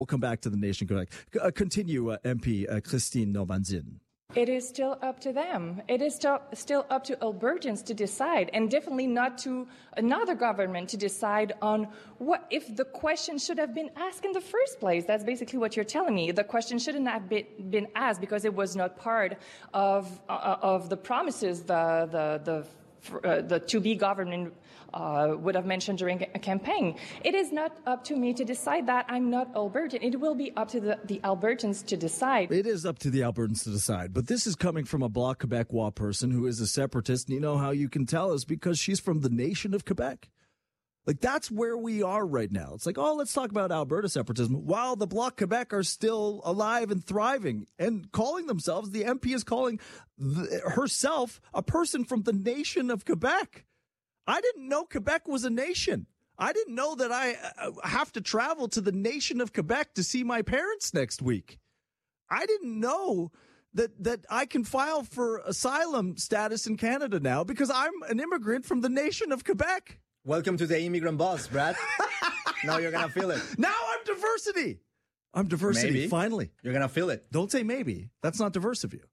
We'll come back to the nation. Continue, MP Christine Normanzin. It is still up to them. It is still up to Albertans to decide, and definitely not to another government to decide on what if the question should have been asked in the first place. That's basically what you're telling me. The question shouldn't have been asked because it was not part of the promises the to-be government would have mentioned during a campaign. It is not up to me to decide that. I'm not Albertan. It will be up to the Albertans to decide. It is up to the Albertans to decide. But this is coming from a Bloc Québécois person who is a separatist. And you know how you can tell is because she's from the nation of Quebec. Like, that's where we are right now. It's like, oh, let's talk about Alberta separatism while the Bloc Quebec are still alive and thriving and calling themselves, the MP is calling herself a person from the nation of Quebec. I didn't know Quebec was a nation. I didn't know that I have to travel to the nation of Quebec to see my parents next week. I didn't know that I can file for asylum status in Canada now because I'm an immigrant from the nation of Quebec. Welcome to the immigrant bus, Brad. Now you're going to feel it. Now I'm diversity. I'm diversity, maybe. Finally. You're going to feel it. Don't say maybe. That's not diverse of you.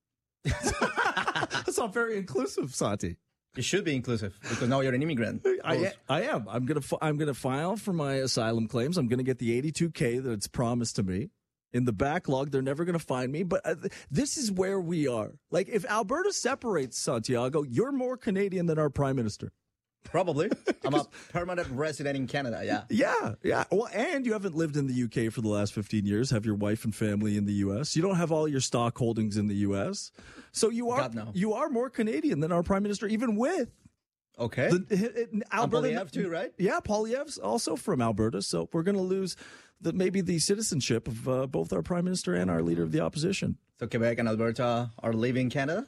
That's not very inclusive, Santi. It should be inclusive because now you're an immigrant. I am. I'm gonna file for my asylum claims. I'm gonna get the $82K that's promised to me. In the backlog, they're never going to find me. But this is where we are. Like, if Alberta separates, Santiago, you're more Canadian than our prime minister. Probably. I'm a permanent resident in Canada, yeah. Yeah. Well, and you haven't lived in the UK for the last 15 years, have your wife and family in the US. You don't have all your stock holdings in the US. So you are more Canadian than our prime minister, even with. Okay. Alberta, Poilievre too, right? Yeah, Poilievre's also from Alberta. So we're going to lose maybe the citizenship of both our prime minister and our leader of the opposition. So Quebec and Alberta are leaving Canada?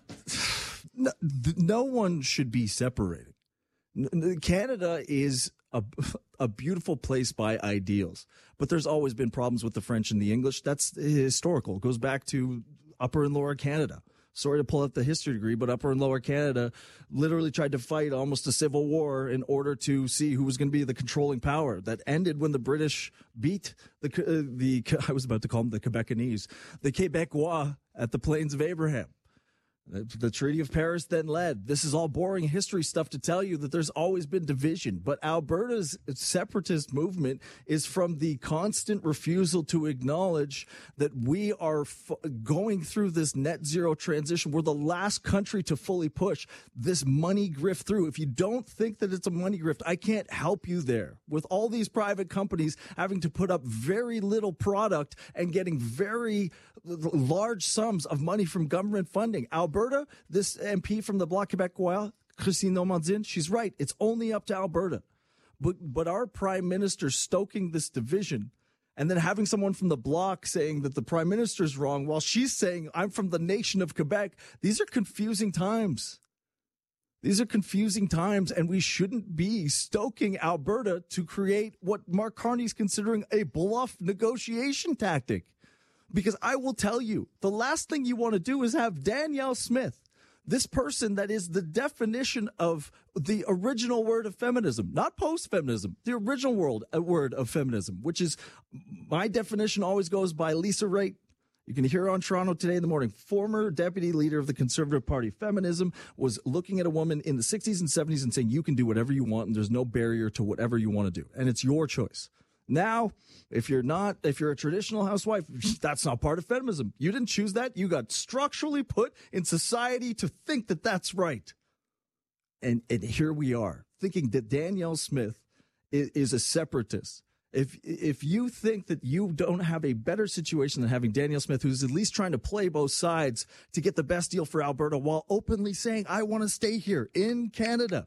No one should be separated. Canada is a beautiful place by ideals, but there's always been problems with the French and the English. That's historical. It goes back to Upper and Lower Canada. Sorry to pull out the history degree, but Upper and Lower Canada literally tried to fight almost a civil war in order to see who was going to be the controlling power. That ended when the British beat I was about to call them the Quebecanese, the Quebecois at the Plains of Abraham. The Treaty of Paris then led. This is all boring history stuff to tell you that there's always been division. But Alberta's separatist movement is from the constant refusal to acknowledge that we are going through this net zero transition. We're the last country to fully push this money grift through. If you don't think that it's a money grift, I can't help you there. With all these private companies having to put up very little product and getting very large sums of money from government funding. Alberta, this MP from the Bloc Québécois, Christine Normanzin, she's right. It's only up to Alberta. But our prime minister stoking this division and then having someone from the Bloc saying that the prime minister's wrong while she's saying I'm from the nation of Quebec, these are confusing times. These are confusing times, and we shouldn't be stoking Alberta to create what Mark Carney's considering a bluff negotiation tactic. Because I will tell you, the last thing you want to do is have Danielle Smith, this person that is the definition of the original word of feminism, not post-feminism, the original word of feminism, which is, my definition always goes by Lisa Raitt. You can hear her on Toronto Today in the morning. Former deputy leader of the Conservative Party. Feminism was looking at a woman in the 60s and 70s and saying, you can do whatever you want and there's no barrier to whatever you want to do. And it's your choice. Now, if you're a traditional housewife, that's not part of feminism. You didn't choose that. You got structurally put in society to think that that's right. And here we are, thinking that Danielle Smith is a separatist. If you think that you don't have a better situation than having Danielle Smith, who's at least trying to play both sides to get the best deal for Alberta while openly saying, I want to stay here in Canada.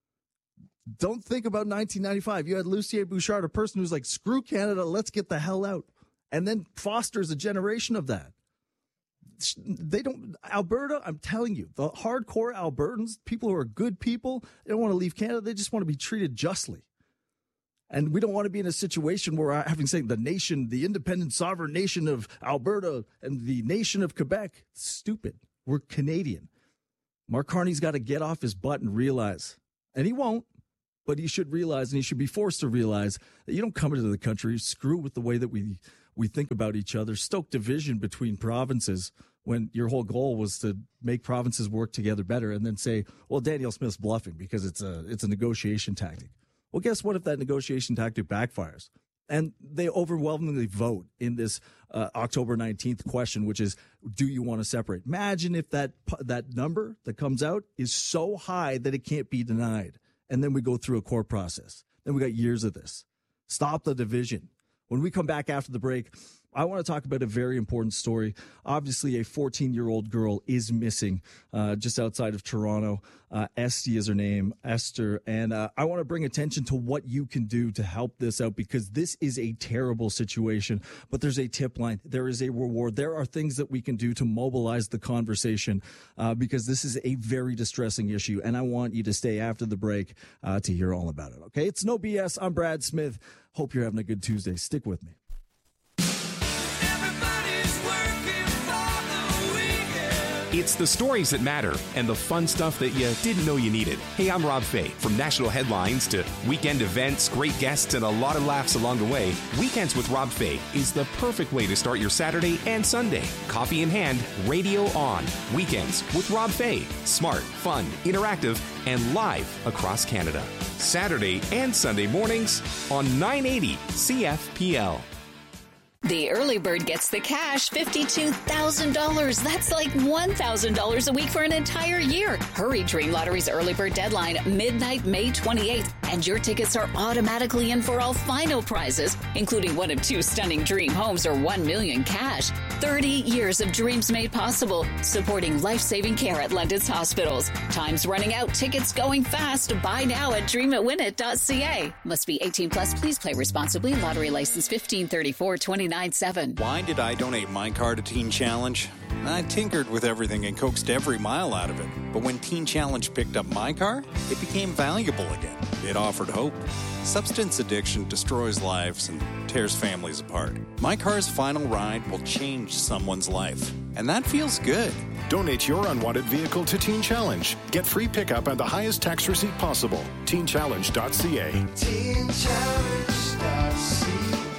Don't think about 1995. You had Lucien Bouchard, a person who's like, screw Canada, let's get the hell out. And then fosters a generation of that. Alberta, I'm telling you, the hardcore Albertans, people who are good people, they don't want to leave Canada. They just want to be treated justly. And we don't want to be in a situation where having said the nation, the independent sovereign nation of Alberta and the nation of Quebec, stupid. We're Canadian. Mark Carney's got to get off his butt and realize, and he won't, but he should realize, and he should be forced to realize, that you don't come into the country, screw with the way that we think about each other, stoke division between provinces when your whole goal was to make provinces work together better, and then say, well, Danielle Smith's bluffing because it's a negotiation tactic. Well, guess what if that negotiation tactic backfires? And they overwhelmingly vote in this October 19th question, which is, do you want to separate? Imagine if that number that comes out is so high that it can't be denied. And then we go through a court process. Then we got years of this. Stop the division. When we come back after the break, I want to talk about a very important story. Obviously, a 14-year-old girl is missing just outside of Toronto. Esty is her name, Esther. And I want to bring attention to what you can do to help this out, because this is a terrible situation. But there's a tip line. There is a reward. There are things that we can do to mobilize the conversation because this is a very distressing issue. And I want you to stay after the break to hear all about it. Okay? It's No BS. I'm Brad Smith. Hope you're having a good Tuesday. Stick with me. It's the stories that matter and the fun stuff that you didn't know you needed. Hey, I'm Rob Fay. From national headlines to weekend events, great guests, and a lot of laughs along the way, Weekends with Rob Fay is the perfect way to start your Saturday and Sunday. Coffee in hand, radio on. Weekends with Rob Fay. Smart, fun, interactive, and live across Canada. Saturday and Sunday mornings on 980 CFPL. The early bird gets the cash, $52,000. That's like $1,000 a week for an entire year. Hurry, Dream Lottery's early bird deadline, midnight, May 28th. And your tickets are automatically in for all final prizes, including one of 2 stunning dream homes or $1 million cash. 30 years of dreams made possible, supporting life-saving care at London's hospitals. Time's running out, tickets going fast. Buy now at dreamitwinit.ca. Must be 18 plus. Please play responsibly. Lottery license 153429. Why did I donate my car to Teen Challenge? I tinkered with everything and coaxed every mile out of it. But when Teen Challenge picked up my car, it became valuable again. It offered hope. Substance addiction destroys lives and tears families apart. My car's final ride will change someone's life. And that feels good. Donate your unwanted vehicle to Teen Challenge. Get free pickup and the highest tax receipt possible. TeenChallenge.ca. TeenChallenge.ca.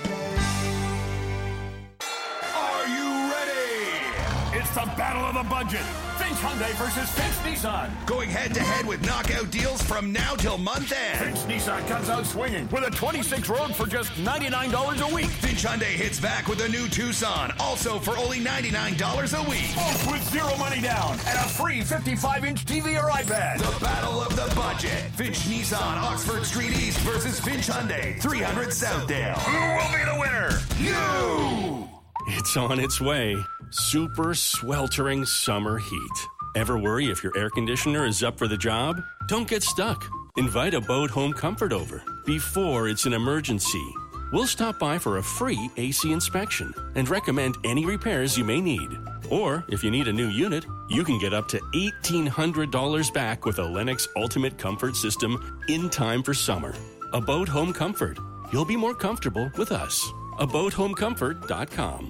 It's the battle of the budget. Finch Hyundai versus Finch Nissan. Going head-to-head with knockout deals from now till month end. Finch Nissan comes out swinging with a 26 Rogue for just $99 a week. Finch Hyundai hits back with a new Tucson, also for only $99 a week. Both with zero money down and a free 55-inch TV or iPad. The battle of the budget. Finch Nissan, Oxford Street East versus Finch Hyundai, 300 Southdale. Who will be the winner? You! It's on its way. Super sweltering summer heat. Ever worry if your air conditioner is up for the job? Don't get stuck. Invite a Boat Home Comfort over before it's an emergency. We'll stop by for a free AC inspection and recommend any repairs you may need. Or if you need a new unit, you can get up to $1,800 back with a Lennox Ultimate Comfort System in time for summer. A Boat Home Comfort. You'll be more comfortable with us. ABoatHomeComfort.com.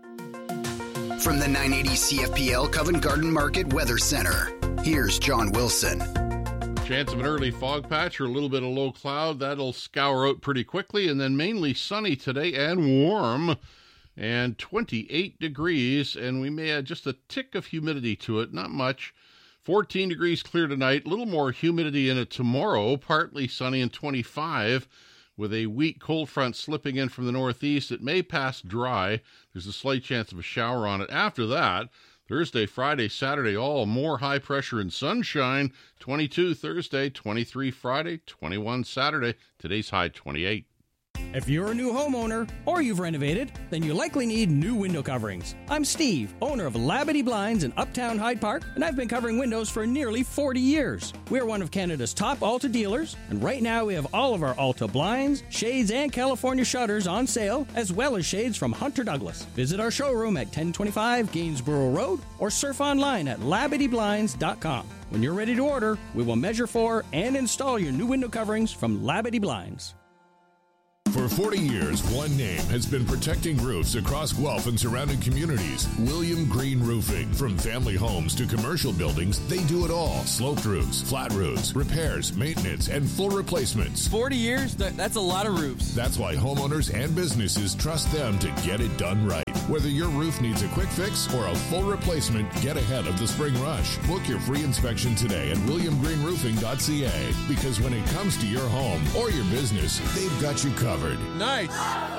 From the 980 CFPL Covent Garden Market Weather Center, here's John Wilson. Chance of an early fog patch or a little bit of low cloud. That'll scour out pretty quickly, and then mainly sunny today and warm, and 28 degrees, and we may add just a tick of humidity to it, not much. 14 degrees clear tonight, a little more humidity in it tomorrow, partly sunny and 25. With a weak cold front slipping in from the northeast, it may pass dry. There's a slight chance of a shower on it. After that, Thursday, Friday, Saturday, all more high pressure and sunshine. 22 Thursday, 23 Friday, 21 Saturday. Today's high 28. If you're a new homeowner or you've renovated, then you likely need new window coverings. I'm Steve, owner of Labadee Blinds in Uptown Hyde Park, and I've been covering windows for nearly 40 years. We're one of Canada's top Alta dealers, and right now we have all of our Alta blinds, shades, and California shutters on sale, as well as shades from Hunter Douglas. Visit our showroom at 1025 Gainsborough Road or surf online at LabadeeBlinds.com. When you're ready to order, we will measure for and install your new window coverings from Labadee Blinds. For 40 years, one name has been protecting roofs across Guelph and surrounding communities. William Green Roofing. From family homes to commercial buildings, they do it all. Sloped roofs, flat roofs, repairs, maintenance, and full replacements. 40 years? That's a lot of roofs. That's why homeowners and businesses trust them to get it done right. Whether your roof needs a quick fix or a full replacement, get ahead of the spring rush. Book your free inspection today at williamgreenroofing.ca, because when it comes to your home or your business, they've got you covered. Nice.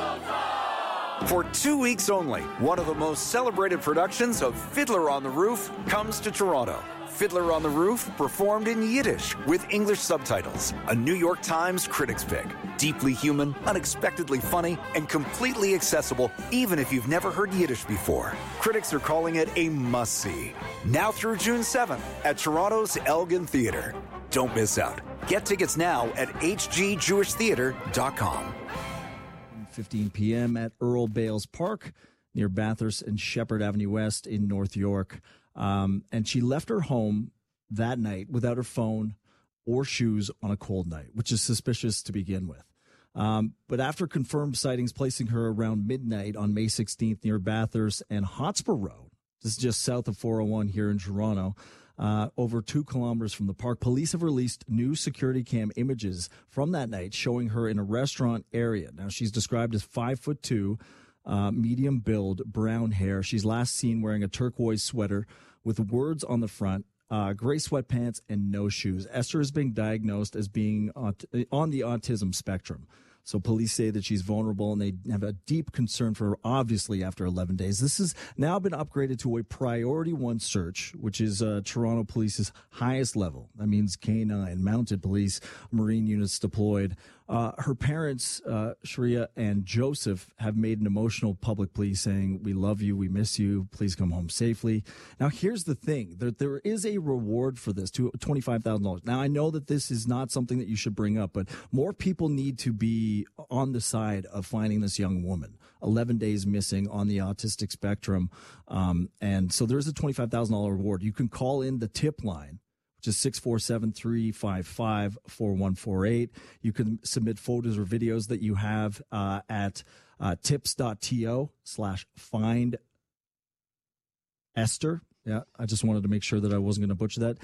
For 2 weeks only, one of the most celebrated productions of Fiddler on the Roof comes to Toronto. Fiddler on the Roof, performed in Yiddish with English subtitles. A New York Times critics pick. Deeply human, unexpectedly funny, and completely accessible, even if you've never heard Yiddish before. Critics are calling it a must-see. Now through June 7th at Toronto's Elgin Theatre. Don't miss out. Get tickets now at hgjewishtheatre.com. 15 p.m. at Earl Bales Park near Bathurst and Shepherd Avenue West in North York. And she left her home that night without her phone or shoes on a cold night, which is suspicious to begin with. But after confirmed sightings placing her around midnight on May 16th near Bathurst and Hotspur Road, this is just south of 401 here in Toronto, over 2 kilometers from the park, police have released new security cam images from that night showing her in a restaurant area. Now, she's described as 5'2", medium build, brown hair. She's last seen wearing a turquoise sweater with words on the front, gray sweatpants, and no shoes. Esther is being diagnosed as being on the autism spectrum. So police say that she's vulnerable, and they have a deep concern for her, obviously, after 11 days. This has now been upgraded to a Priority 1 search, which is Toronto Police's highest level. That means K-9, mounted police, Marine units deployed. Her parents, Sharia and Joseph, have made an emotional public plea saying, "We love you, we miss you, please come home safely." Now, here's the thing. There is a reward for this, to $25,000. Now, I know that this is not something that you should bring up, but more people need to be on the side of finding this young woman. 11 days missing on the autistic spectrum. And so there's a $25,000 reward. You can call in the tip line, which is 647-355-4148. You can submit photos or videos that you have at tips.to/find Esther. Yeah, I just wanted to make sure that I wasn't going to butcher that.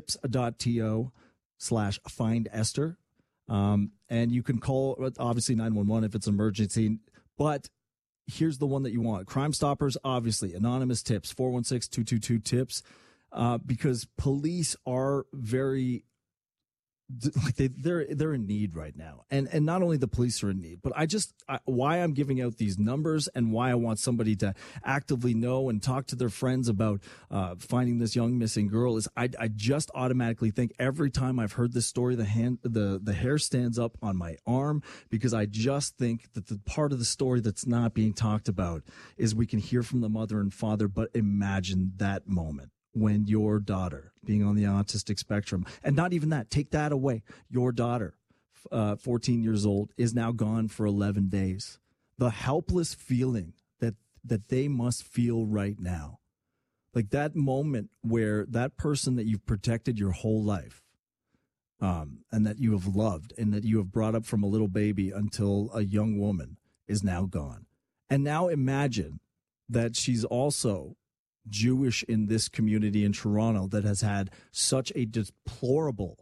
Tips.to/find Esther. And you can call, obviously, 911 if it's an emergency. But here's the one that you want. Crime Stoppers, obviously. Anonymous tips, 416-222-TIPS. Because police are very, like, they're in need right now, and not only the police are in need, but why I'm giving out these numbers and why I want somebody to actively know and talk to their friends about finding this young missing girl is I just automatically think every time I've heard this story, the hair stands up on my arm, because I just think that the part of the story that's not being talked about is we can hear from the mother and father, but imagine that moment when your daughter, being on the autistic spectrum, and not even that, take that away, your daughter, 14 years old, is now gone for 11 days. The helpless feeling that they must feel right now. Like that moment where that person that you've protected your whole life, and that you have loved and that you have brought up from a little baby until a young woman, is now gone. And now imagine that she's also Jewish in this community in Toronto that has had such a deplorable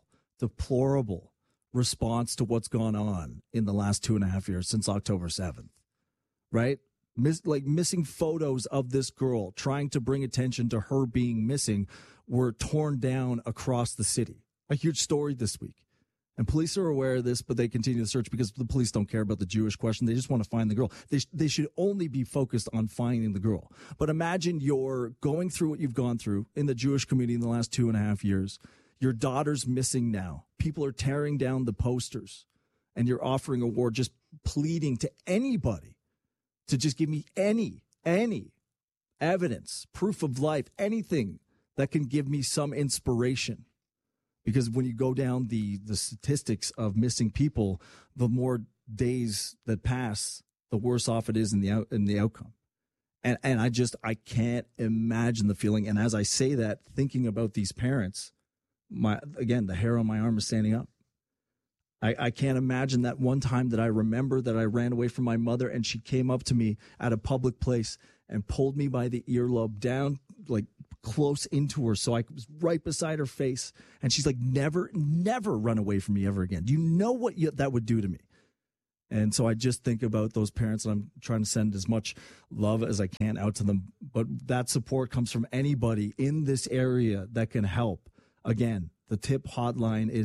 response to what's gone on in the last 2.5 years since October 7th, right? Missing photos of this girl, trying to bring attention to her being missing, were torn down across the city. A huge story this week. And police are aware of this, but they continue to search because the police don't care about the Jewish question. They just want to find the girl. They should only be focused on finding the girl. But imagine you're going through what you've gone through in the Jewish community in the last 2.5 years. Your daughter's missing now. People are tearing down the posters, and you're offering a award, just pleading to anybody to just give me any evidence, proof of life, anything that can give me some inspiration. Because when you go down the statistics of missing people, the more days that pass, the worse off it is in the outcome. And I can't imagine the feeling. And as I say that, thinking about these parents, the hair on my arm is standing up. I can't imagine that one time that I remember that I ran away from my mother and she came up to me at a public place and pulled me by the earlobe down, like close into her. So I was right beside her face. And she's like, never run away from me ever again. Do you know what that would do to me? And so I just think about those parents, and I'm trying to send as much love as I can out to them. But that support comes from anybody in this area that can help. Again, the tip hotline is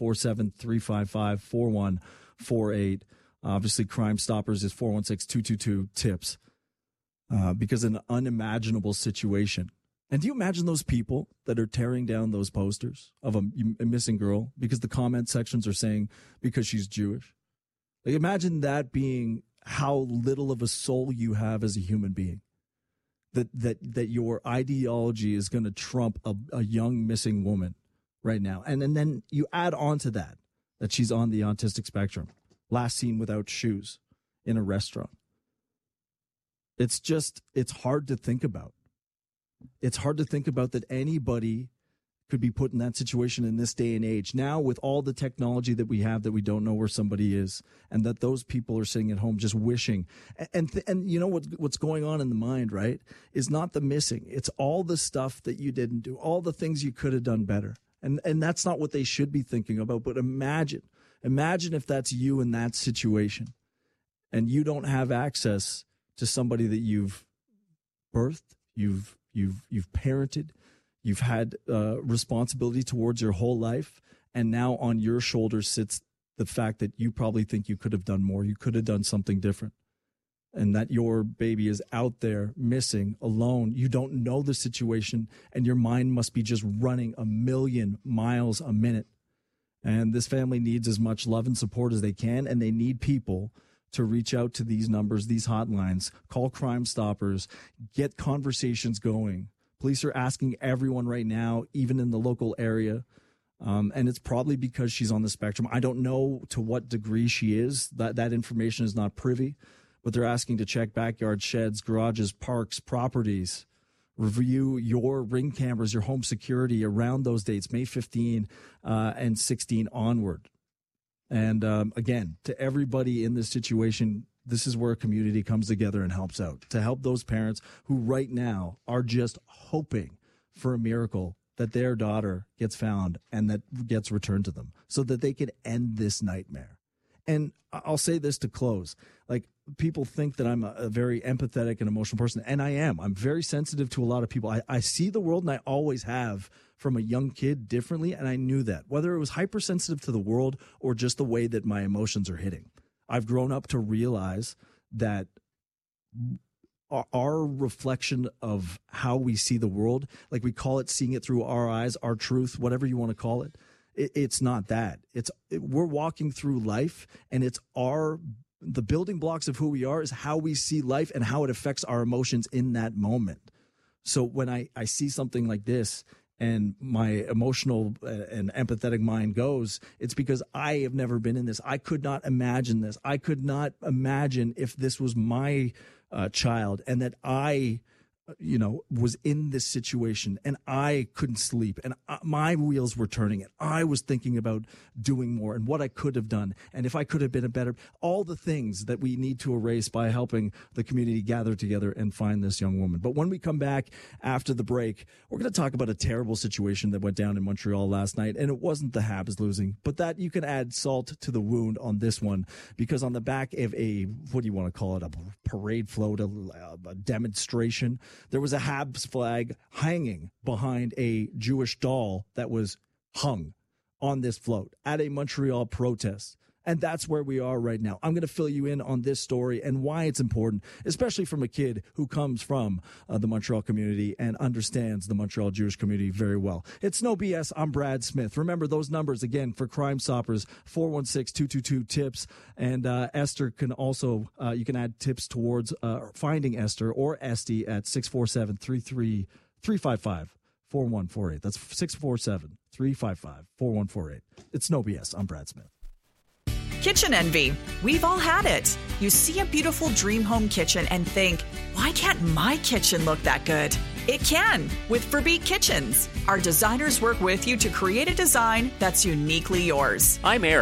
647-355-4148. Obviously, Crime Stoppers is 416-222-TIPS because of an unimaginable situation. And do you imagine those people that are tearing down those posters of a missing girl because the comment sections are saying because she's Jewish? Like, imagine that being how little of a soul you have as a human being. That your ideology is going to trump a young missing woman right now. And then you add on to that she's on the autistic spectrum, last seen without shoes in a restaurant. It's hard to think about. It's hard to think about that anybody could be put in that situation in this day and age. Now, with all the technology that we have, that we don't know where somebody is, and that those people are sitting at home just wishing. And you know what's going on in the mind, right, is not the missing. It's all the stuff that you didn't do, all the things you could have done better. And that's not what they should be thinking about. But imagine if that's you in that situation, and you don't have access to somebody that you've birthed, you've parented, you've had responsibility towards your whole life, and now on your shoulders sits the fact that you probably think you could have done more, you could have done something different, and that your baby is out there missing, alone. You don't know the situation, and your mind must be just running 1,000,000 miles a minute. And this family needs as much love and support as they can, and they need people to reach out to these numbers, these hotlines, call Crime Stoppers, get conversations going. Police are asking everyone right now, even in the local area, and it's probably because she's on the spectrum. I don't know to what degree she is. That information is not privy, but they're asking to check backyard sheds, garages, parks, properties, review your ring cameras, your home security around those dates, May 15 and 16 onward. And again, to everybody in this situation, this is where a community comes together and helps out to help those parents who right now are just hoping for a miracle that their daughter gets found and that gets returned to them so that they can end this nightmare. And I'll say this to close. Like, people think that I'm a very empathetic and emotional person, and I am. I'm very sensitive to a lot of people. I see the world, and I always have, from a young kid differently, and I knew that, whether it was hypersensitive to the world or just the way that my emotions are hitting. I've grown up to realize that our reflection of how we see the world, like we call it seeing it through our eyes, our truth, whatever you want to call it, it's not that. We're walking through life, and it's the building blocks of who we are is how we see life and how it affects our emotions in that moment. So when I see something like this, and my emotional and empathetic mind goes, it's because I have never been in this. I could not imagine this. I could not imagine if this was my child, and that I, was in this situation, and I couldn't sleep, and my wheels were turning, and I was thinking about doing more and what I could have done, and if I could have been all the things that we need to erase by helping the community gather together and find this young woman. But when we come back after the break, we're going to talk about a terrible situation that went down in Montreal last night, and it wasn't the Habs losing, but that you can add salt to the wound on this one, because on the back of a parade float, a demonstration, there was a Habs flag hanging behind a Jewish doll that was hung on this float at a Montreal protest. And that's where we are right now. I'm going to fill you in on this story and why it's important, especially from a kid who comes from the Montreal community and understands the Montreal Jewish community very well. It's No BS. I'm Brad Smith. Remember those numbers again for Crime Stoppers, 416-222-TIPS. And Esther can also, you can add tips towards finding Esther or Esty at 647-355-4148. That's 647-355-4148. It's No BS. I'm Brad Smith. Kitchen envy. We've all had it. You see a beautiful dream home kitchen and think, why can't my kitchen look that good? It can with Verbeek Kitchens. Our designers work with you to create a design that's uniquely yours. I'm Eric,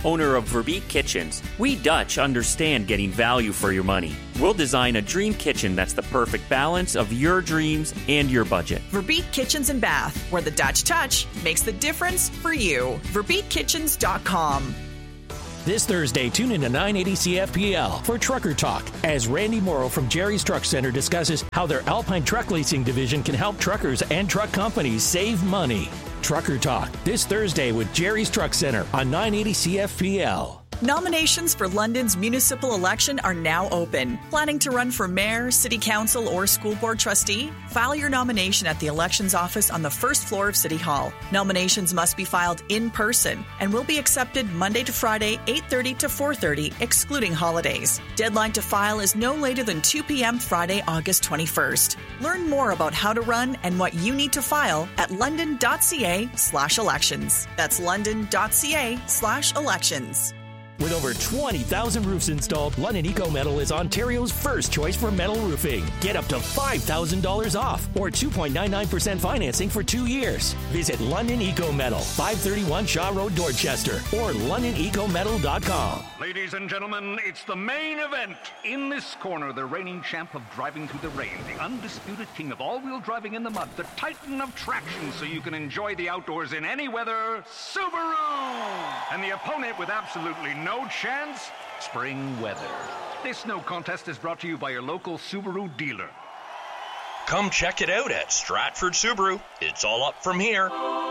owner of Verbeek Kitchens. We Dutch understand getting value for your money. We'll design a dream kitchen that's the perfect balance of your dreams and your budget. Verbeek Kitchens and Bath, where the Dutch touch makes the difference for you. VerbeekKitchens.com. This Thursday, tune in to 980 CFPL for Trucker Talk as Randy Morrow from Jerry's Truck Center discusses how their Alpine Truck Leasing division can help truckers and truck companies save money. Trucker Talk this Thursday with Jerry's Truck Center on 980 CFPL. Nominations for London's municipal election are now open. Planning to run for mayor, city council, or school board trustee? File your nomination at the elections office on the first floor of City Hall. Nominations must be filed in person and will be accepted Monday to Friday, 8:30 to 4:30, excluding holidays. Deadline to file is no later than 2 p.m. Friday, August 21st. Learn more about how to run and what you need to file at london.ca/elections. That's london.ca/elections. With over 20,000 roofs installed, London Eco Metal is Ontario's first choice for metal roofing. Get up to $5,000 off or 2.99% financing for 2 years. Visit London Eco Metal, 531 Shaw Road, Dorchester, or LondonEcoMetal.com. Ladies and gentlemen, it's the main event. In this corner, the reigning champ of driving through the rain, the undisputed king of all-wheel driving in the mud, the titan of traction so you can enjoy the outdoors in any weather, Subaru! And the opponent with absolutely no chance, spring weather. This no contest is brought to you by your local Subaru dealer. Come check it out at Stratford Subaru. It's all up from here.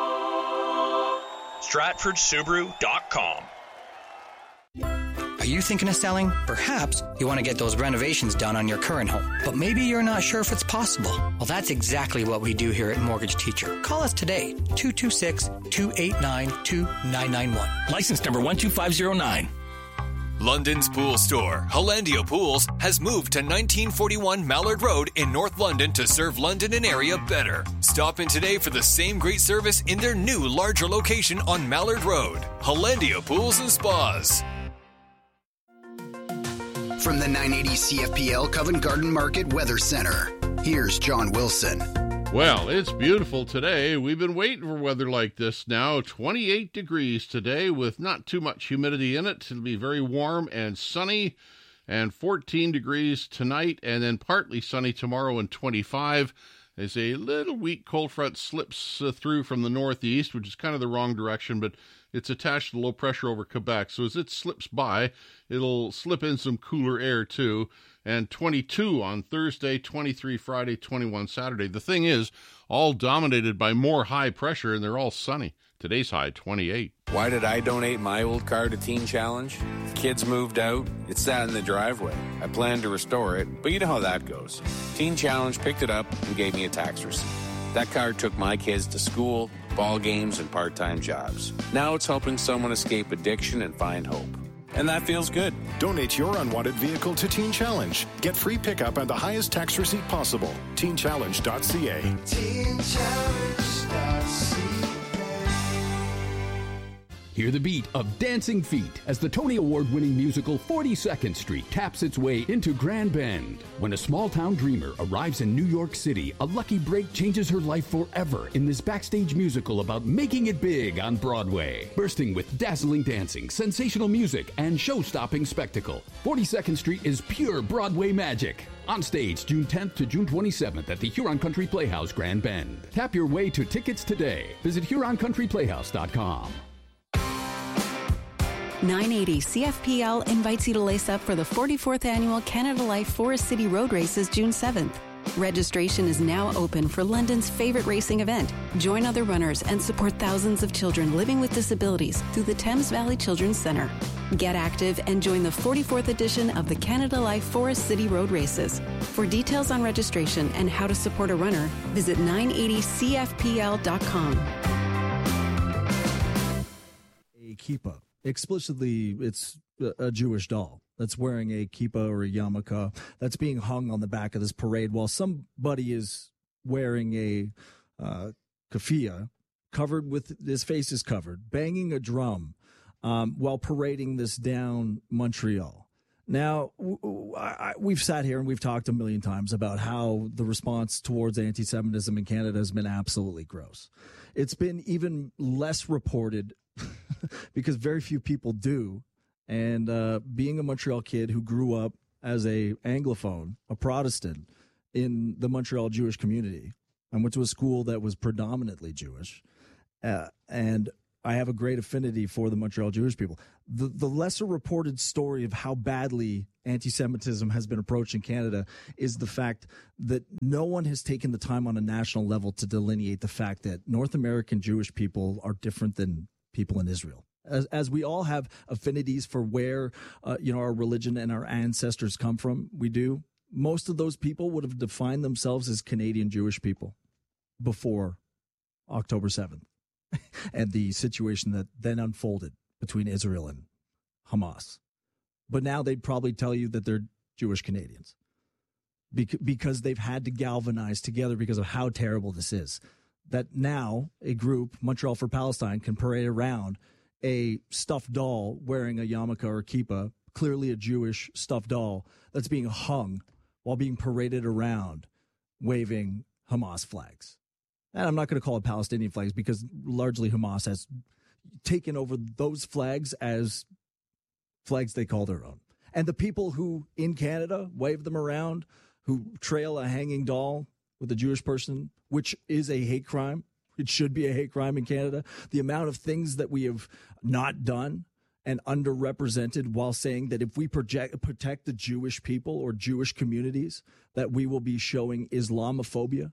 StratfordSubaru.com. Are you thinking of selling? Perhaps you want to get those renovations done on your current home, but maybe you're not sure if it's possible. Well, that's exactly what we do here at Mortgage Teacher. Call us today, 226-289-2991. License number 12509. London's pool store, Hollandia Pools, has moved to 1941 Mallard Road in North London to serve London and area better. Stop in today for the same great service in their new, larger location on Mallard Road. Hollandia Pools and Spas. From the 980 CFPL Covent Garden Market Weather Center, here's John Wilson. Well, it's beautiful today. We've been waiting for weather like this now. 28 degrees today with not too much humidity in it. It'll be very warm and sunny, and 14 degrees tonight, and then partly sunny tomorrow and 25. As a little weak cold front slips through from the northeast, which is kind of the wrong direction, but it's attached to low pressure over Quebec. So as it slips by, it'll slip in some cooler air too. And 22 on Thursday, 23 Friday, 21 Saturday. The thing is, all dominated by more high pressure, and they're all sunny. Today's high, 28. Why did I donate my old car to Teen Challenge? Kids moved out. It sat in the driveway. I planned to restore it, but you know how that goes. Teen Challenge picked it up and gave me a tax receipt. That car took my kids to school, ball games, and part-time jobs. Now it's helping someone escape addiction and find hope. And that feels good. Donate your unwanted vehicle to Teen Challenge. Get free pickup and the highest tax receipt possible. TeenChallenge.ca. TeenChallenge.ca. Hear the beat of Dancing Feet as the Tony Award-winning musical 42nd Street taps its way into Grand Bend. When a small-town dreamer arrives in New York City, a lucky break changes her life forever in this backstage musical about making it big on Broadway. Bursting with dazzling dancing, sensational music, and show-stopping spectacle, 42nd Street is pure Broadway magic. On stage, June 10th to June 27th at the Huron Country Playhouse, Grand Bend. Tap your way to tickets today. Visit HuronCountryPlayhouse.com. 980 CFPL invites you to lace up for the 44th annual Canada Life Forest City Road Races June 7th. Registration is now open for London's favorite racing event. Join other runners and support thousands of children living with disabilities through the Thames Valley Children's Centre. Get active and join the 44th edition of the Canada Life Forest City Road Races. For details on registration and how to support a runner, visit 980CFPL.com. A kippah. Explicitly, it's a Jewish doll that's wearing a kippah or a yarmulke that's being hung on the back of this parade while somebody is wearing a keffiyeh covered with his face is covered, banging a drum while parading this down Montreal. Now, we've sat here and we've talked a million times about how the response towards anti-Semitism in Canada has been absolutely gross. It's been even less reported because very few people do. And being a Montreal kid who grew up as a Anglophone, a Protestant in the Montreal Jewish community, I went to a school that was predominantly Jewish, and I have a great affinity for the Montreal Jewish people. The lesser reported story of how badly anti-Semitism has been approached in Canada is the fact that no one has taken the time on a national level to delineate the fact that North American Jewish people are different than people in Israel. As we all have affinities for where our religion and our ancestors come from, we do. Most of those people would have defined themselves as Canadian Jewish people before October 7th. And the situation that then unfolded between Israel and Hamas. But now they'd probably tell you that they're Jewish Canadians because they've had to galvanize together because of how terrible this is. That now a group, Montreal for Palestine, can parade around a stuffed doll wearing a yarmulke or kippah, clearly a Jewish stuffed doll, that's being hung while being paraded around waving Hamas flags. And I'm not going to call it Palestinian flags because largely Hamas has taken over those flags as flags they call their own. And the people who in Canada wave them around, who trail a hanging doll with a Jewish person, which is a hate crime. It should be a hate crime in Canada. The amount of things that we have not done and underrepresented while saying that if we protect the Jewish people or Jewish communities, that we will be showing Islamophobia.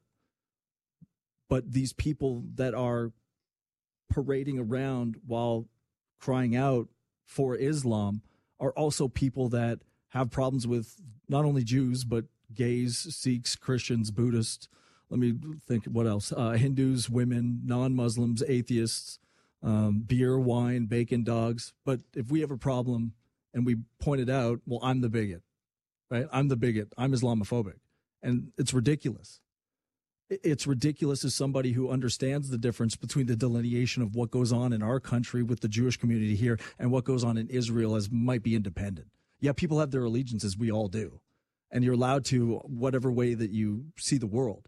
But these people that are parading around while crying out for Islam are also people that have problems with not only Jews, but gays, Sikhs, Christians, Buddhists. Let me think what else. Hindus, women, non-Muslims, atheists, beer, wine, bacon, dogs. But if we have a problem and we point it out, well, I'm the bigot, right? I'm the bigot. I'm Islamophobic. And it's ridiculous. It's ridiculous as somebody who understands the difference between the delineation of what goes on in our country with the Jewish community here and what goes on in Israel as might be independent. Yeah, people have their allegiances. We all do. And you're allowed to whatever way that you see the world.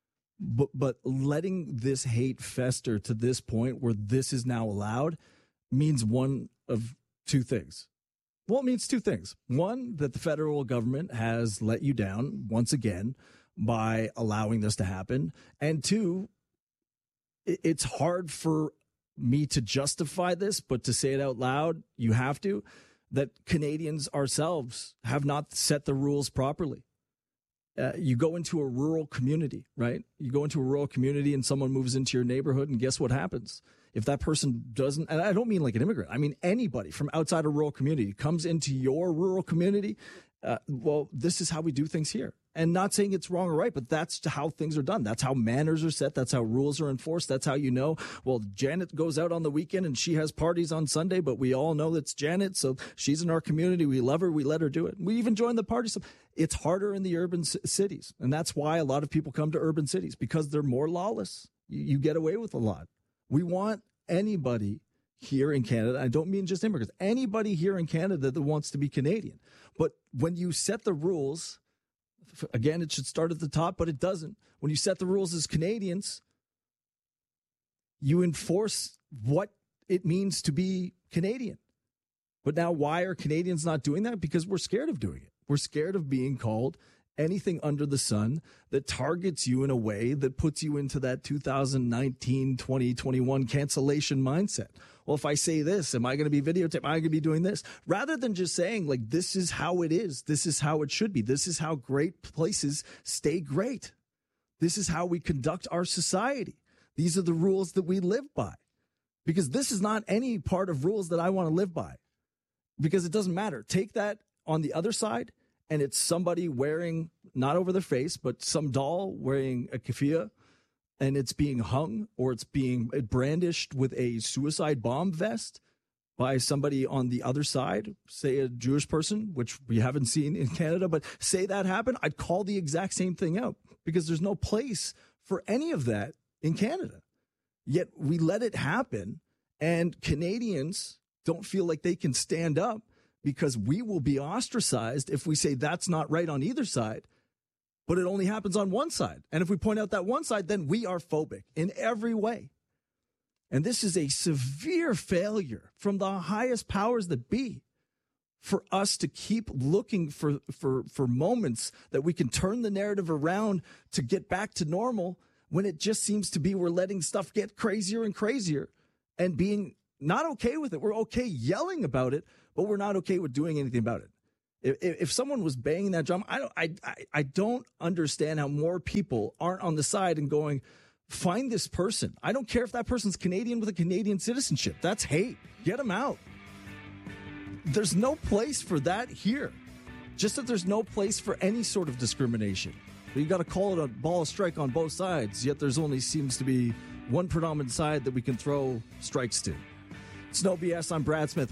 But letting this hate fester to this point where this is now allowed means one of two things. Well, it means two things. One, that the federal government has let you down once again by allowing this to happen. And two, it's hard for me to justify this, but to say it out loud, you have to, that Canadians ourselves have not set the rules properly. You go into a rural community, right? You go into a rural community and someone moves into your neighborhood, and guess what happens? If that person doesn't, and I don't mean like an immigrant, I mean anybody from outside a rural community comes into your rural community, well, this is how we do things here. And not saying it's wrong or right, but that's how things are done. That's how manners are set. That's how rules are enforced. That's how you know, well, Janet goes out on the weekend and she has parties on Sunday, but we all know it's Janet, so she's in our community. We love her. We let her do it. We even join the party. So it's harder in the urban cities. And that's why a lot of people come to urban cities, because they're more lawless. You get away with a lot. We want anybody here in Canada, I don't mean just immigrants, anybody here in Canada that wants to be Canadian. But when you set the rules, again, it should start at the top, but it doesn't. When you set the rules as Canadians, you enforce what it means to be Canadian. But now why are Canadians not doing that? Because we're scared of doing it. We're scared of being called anything under the sun that targets you in a way that puts you into that 2019, 2021 cancellation mindset. Well, if I say this, am I going to be videotaped? Am I going to be doing this? Rather than just saying, like, this is how it is. This is how it should be. This is how great places stay great. This is how we conduct our society. These are the rules that we live by. Because this is not any part of rules that I want to live by. Because it doesn't matter. Take that on the other side, and it's somebody wearing, not over their face, but some doll wearing a keffiyeh, and it's being hung or it's being brandished with a suicide bomb vest by somebody on the other side, say a Jewish person, which we haven't seen in Canada, but say that happened, I'd call the exact same thing out, because there's no place for any of that in Canada. Yet we let it happen, and Canadians don't feel like they can stand up, because we will be ostracized if we say that's not right on either side, but it only happens on one side. And if we point out that one side, then we are phobic in every way. And this is a severe failure from the highest powers that be for us to keep looking for moments that we can turn the narrative around to get back to normal, when it just seems to be we're letting stuff get crazier and crazier and being not okay with it. We're okay yelling about it, but we're not okay with doing anything about it. If someone was banging that drum, I don't understand how more people aren't on the side and going, find this person. I don't care if that person's Canadian with a Canadian citizenship. That's hate. Get them out. There's no place for that here. Just that there's no place for any sort of discrimination. You got to call it a ball of strike on both sides, yet there's only seems to be one predominant side that we can throw strikes to. It's No BS. I'm Brad Smith.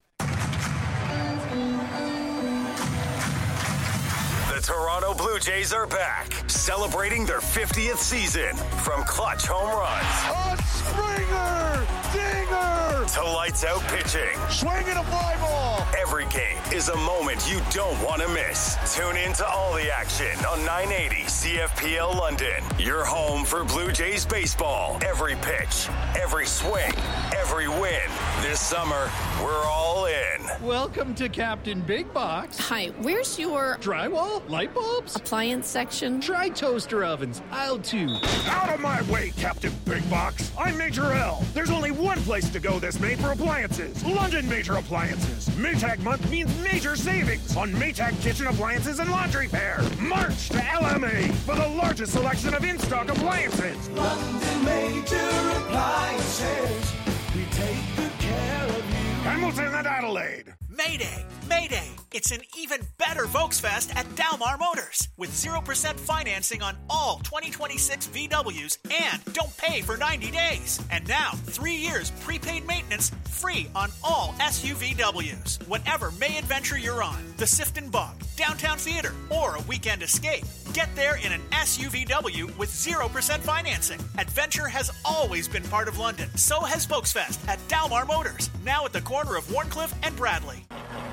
The Toronto Blue Jays are back, celebrating their 50th season. From clutch home runs, a Springer, dinger, to lights out pitching, swinging a fly ball. Every game is a moment you don't want to miss. Tune in to all the action on 980 CFPL London. Your home for Blue Jays baseball. Every pitch, every swing, every win. This summer, we're all in. Welcome to Captain Big Box. Hi, where's your drywall, light bulbs, appliance section? Try toaster ovens, aisle 2. Out of my way, Captain Big Box. I'm Major L. There's only one place to go this May for appliances. London Major Appliances. Maytag month means major savings on Maytag kitchen appliances and laundry pair. March to LMA for the largest selection of in-stock appliances. London Major Appliances. We take good care of you. Hamilton and Adelaide. Mayday! Mayday! It's an even better Volksfest at Dalmar Motors with 0% financing on all 2026 VWs and don't pay for 90 days. And now, 3 years prepaid maintenance free on all SUVWs. Whatever May adventure you're on, the Sifton Bog, Downtown Theater, or a weekend escape, get there in an SUVW with 0% financing. Adventure has always been part of London. So has Volksfest at Dalmar Motors, now at the corner of Warncliffe and Bradley.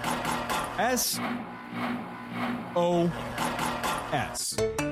SOS.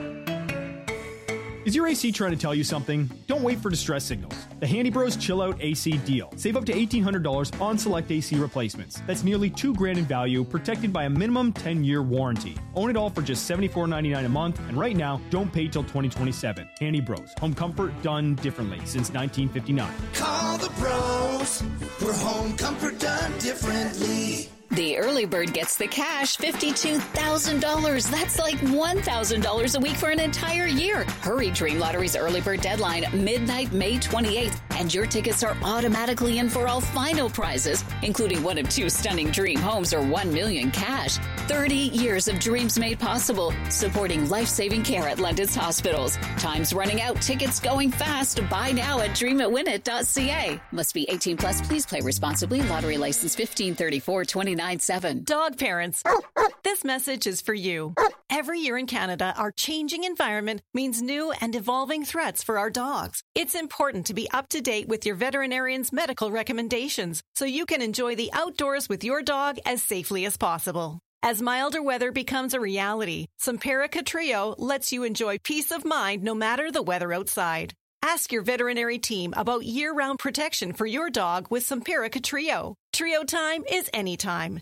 Is your AC trying to tell you something? Don't wait for distress signals. The Handy Bros Chill Out AC deal. Save up to $1,800 on select AC replacements. That's nearly $2,000 in value, protected by a minimum 10-year warranty. Own it all for just $74.99 a month, and right now, don't pay till 2027. Handy Bros. Home comfort done differently since 1959. Call the pros for home comfort done differently. The early bird gets the cash, $52,000. That's like $1,000 a week for an entire year. Hurry, Dream Lottery's early bird deadline, midnight, May 28th. And your tickets are automatically in for all final prizes, including one of 2 stunning dream homes or $1 million cash. 30 years of dreams made possible, supporting life-saving care at London's hospitals. Time's running out, tickets going fast. Buy now at dreamitwinit.ca. Must be 18 plus. Please play responsibly. Lottery license 1534-29. Dog parents, this message is for you. Every year in Canada, our changing environment means new and evolving threats for our dogs. It's important to be up to date with your veterinarian's medical recommendations so you can enjoy the outdoors with your dog as safely as possible. As milder weather becomes a reality, Simparica Trio lets you enjoy peace of mind no matter the weather outside. Ask your veterinary team about year-round protection for your dog with Simparica Trio. Trio time is anytime.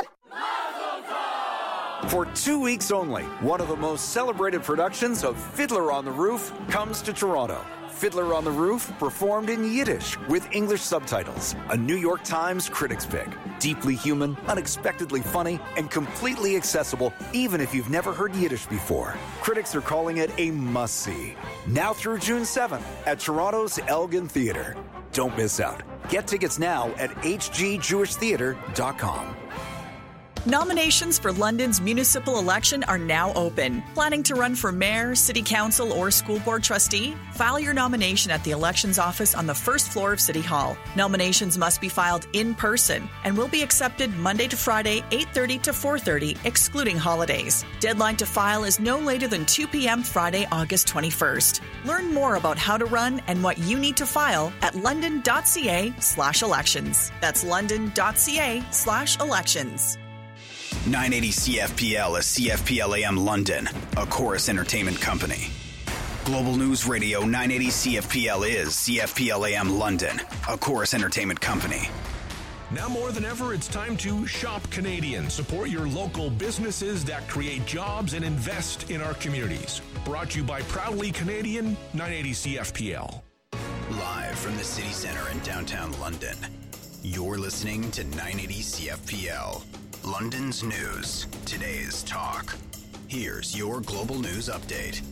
For 2 weeks only, one of the most celebrated productions of Fiddler on the Roof comes to Toronto. Fiddler on the Roof, performed in Yiddish with English subtitles. A New York Times critics pick. Deeply human, unexpectedly funny, and completely accessible even if you've never heard Yiddish before. Critics are calling it a must-see. Now through June 7th at Toronto's Elgin Theatre. Don't miss out. Get tickets now at hgjewishtheatre.com. Nominations for London's municipal election are now open. Planning to run for mayor, city council, or school board trustee? File your nomination at the elections office on the first floor of City Hall. Nominations must be filed in person and will be accepted Monday to Friday, 8:30 to 4:30, excluding holidays. Deadline to file is no later than 2 p.m. Friday, August 21st. Learn more about how to run and what you need to file at london.ca/elections. That's london.ca/elections. 980 CFPL is CFPL AM London, a Chorus Entertainment company. Global News Radio 980 CFPL is CFPL AM London, a Chorus Entertainment company. Now more than ever, it's time to shop Canadian. Support your local businesses that create jobs and invest in our communities. Brought to you by Proudly Canadian, 980 CFPL. Live from the City Centre in downtown London, you're listening to 980 CFPL. London's news, today's talk. Here's your Global News Update.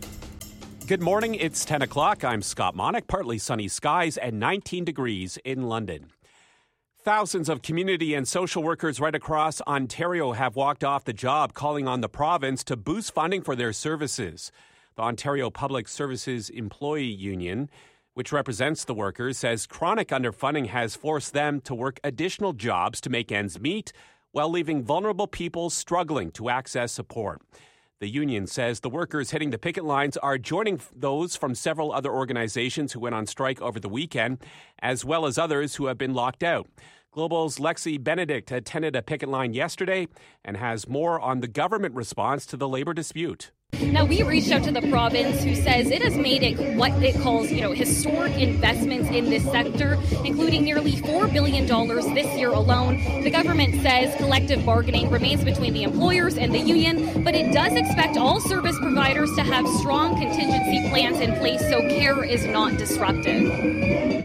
Good morning, it's 10 o'clock. I'm Scott Monick. Partly sunny skies and 19 degrees in London. Thousands of community and social workers right across Ontario have walked off the job, calling on the province to boost funding for their services. The Ontario Public Services Employee Union, which represents the workers, says chronic underfunding has forced them to work additional jobs to make ends meet while leaving vulnerable people struggling to access support. The union says the workers hitting the picket lines are joining those from several other organizations who went on strike over the weekend, as well as others who have been locked out. Global's Lexi Benedict attended a picket line yesterday and has more on the government response to the labor dispute. Now, we reached out to the province, who says it has made it what it calls, historic investments in this sector, including nearly $4 billion this year alone. The government says collective bargaining remains between the employers and the union, but it does expect all service providers to have strong contingency plans in place so care is not disrupted.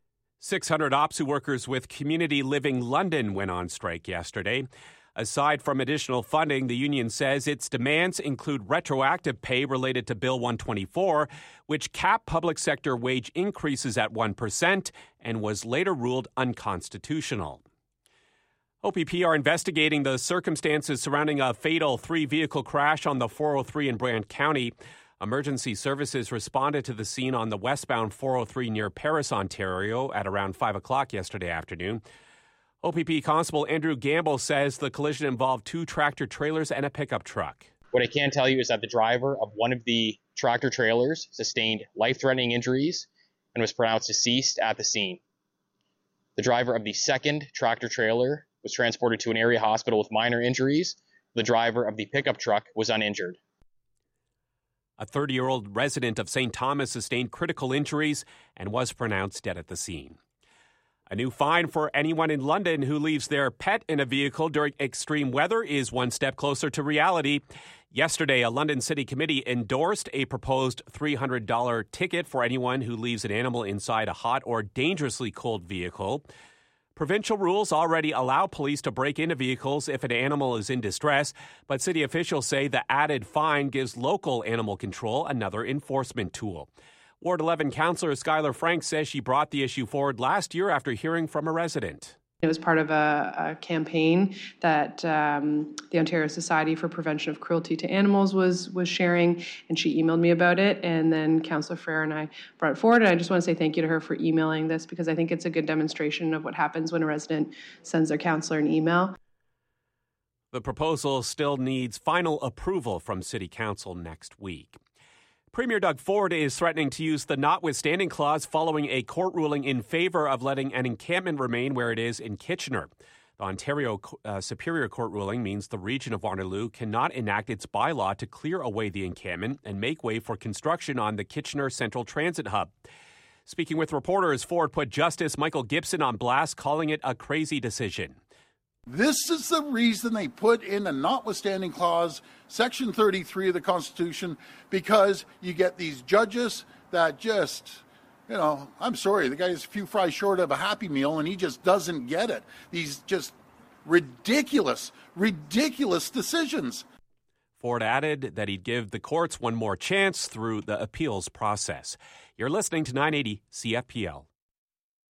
600 OPSU workers with Community Living London went on strike yesterday. Aside from additional funding, the union says its demands include retroactive pay related to Bill 124, which capped public sector wage increases at 1% and was later ruled unconstitutional. OPP are investigating the circumstances surrounding a fatal three-vehicle crash on the 403 in Brant County. Emergency services responded to the scene on the westbound 403 near Paris, Ontario at around 5 o'clock yesterday afternoon. OPP Constable Andrew Gamble says the collision involved two tractor-trailers and a pickup truck. What I can tell you is that the driver of one of the tractor-trailers sustained life-threatening injuries and was pronounced deceased at the scene. The driver of the second tractor-trailer was transported to an area hospital with minor injuries. The driver of the pickup truck was uninjured. A 30-year-old resident of St. Thomas sustained critical injuries and was pronounced dead at the scene. A new fine for anyone in London who leaves their pet in a vehicle during extreme weather is one step closer to reality. Yesterday, a London City Committee endorsed a proposed $300 ticket for anyone who leaves an animal inside a hot or dangerously cold vehicle. Provincial rules already allow police to break into vehicles if an animal is in distress, but city officials say the added fine gives local animal control another enforcement tool. Ward 11 Councillor Skylar Frank says she brought the issue forward last year after hearing from a resident. It was part of a campaign that the Ontario Society for Prevention of Cruelty to Animals was sharing, and she emailed me about it, and then Councillor Frere and I brought it forward, and I just want to say thank you to her for emailing this, because I think it's a good demonstration of what happens when a resident sends their councillor an email. The proposal still needs final approval from City Council next week. Premier Doug Ford is threatening to use the notwithstanding clause following a court ruling in favor of letting an encampment remain where it is in Kitchener. The Ontario Superior Court ruling means the region of Waterloo cannot enact its bylaw to clear away the encampment and make way for construction on the Kitchener Central Transit Hub. Speaking with reporters, Ford put Justice Michael Gibson on blast, calling it a crazy decision. This is the reason they put in a notwithstanding clause, Section 33 of the Constitution, because you get these judges that just, I'm sorry, the guy's a few fries short of a Happy Meal and he just doesn't get it. These just ridiculous decisions. Ford added that he'd give the courts one more chance through the appeals process. You're listening to 980 CFPL.